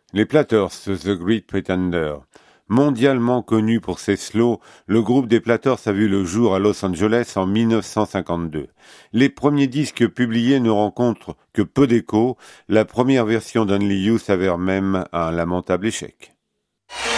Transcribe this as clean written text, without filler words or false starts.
Les Platters, The Great Pretender. Mondialement connu pour ses slows, le groupe des Platters a vu le jour à Los Angeles en 1952. Les premiers disques publiés ne rencontrent que peu d'écho. La première version d'Only You s'avère même un lamentable échec.